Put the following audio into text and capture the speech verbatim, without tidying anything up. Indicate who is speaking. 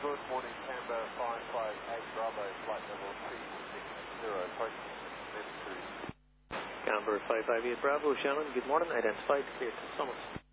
Speaker 1: Good morning, Canberra five five eight Bravo, flight level three six zero, approaching Memphis.
Speaker 2: Canberra five five eight Bravo, Shannon, good morning, identified, clear to summit.